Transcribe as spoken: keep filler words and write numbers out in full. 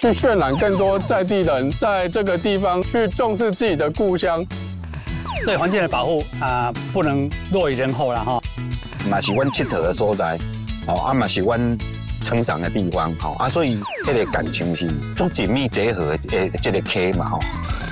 去渲染更多在地人在这个地方去重视自己的故乡。 对环境的保护啊、呃，不能落于人后了哈。 嘛是阮佚佗的所在，哦啊嘛是阮成长的地方，吼啊，所以迄个感情是足紧密结合的这个溪嘛吼。